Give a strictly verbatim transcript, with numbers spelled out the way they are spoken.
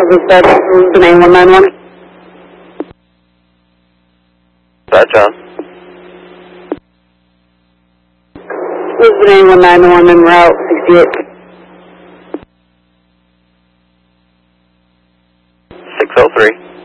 Dispatch, this is the nine one nine one. That John. This is the nine one nine one en route sixty-eight. six oh three.